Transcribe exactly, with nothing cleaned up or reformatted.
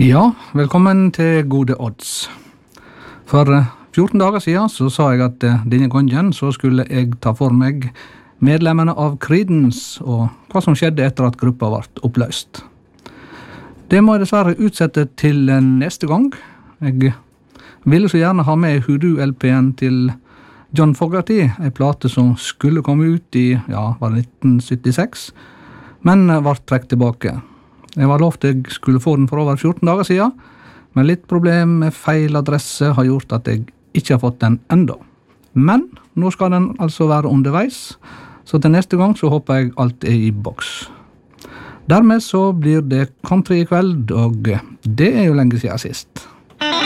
Ja, velkommen til Gode Odds. For fjorten dager siden så sa jeg at denne gangen så skulle jeg ta for meg medlemmene av Creedence og hva som skjedde etter at gruppa ble oppløst. Det må jeg dessverre utsette til neste gang. Jeg ville så gjerne ha med Hoodoo-L P-en til John Fogerty, en plate som skulle komme ut i, ja, var det nitten syttiseks, men ble trekt tilbake. Jeg var lovt jeg skulle få den for over fjorten dager siden, men litt problem med feil adresse har gjort at jeg ikke har fått den enda. Men nå skal den altså være underveis, så til neste gang så håper jeg alt er i boks. Dermed så blir det country i kveld, og det er jo lenge siden sist.